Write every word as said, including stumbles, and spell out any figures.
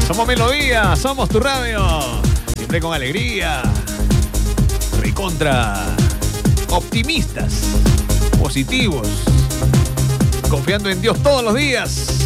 Somos Melodía, somos tu radio. Siempre con alegría. Recontra. Optimistas. Positivos. Confiando en Dios todos los días.